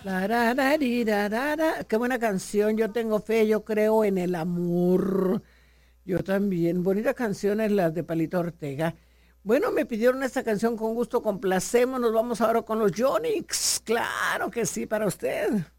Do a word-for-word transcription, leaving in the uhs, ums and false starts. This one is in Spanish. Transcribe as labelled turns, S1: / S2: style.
S1: Tarararitarara. Qué buena canción. Yo tengo fe, yo creo en el amor. Yo también. Bonita canción es la de Palito Ortega. Bueno, me pidieron esta canción con gusto, complacemos. Nos vamos ahora con los Yonix. Claro que sí, para usted.